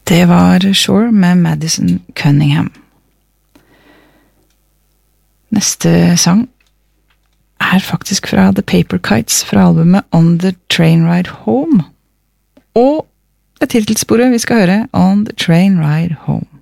Det var Shore med Madison Cunningham. Neste sang er faktisk fra The Paper Kites fra albumet On the Train Ride Home. Og det titelsporet vi skal høre On the Train Ride Home.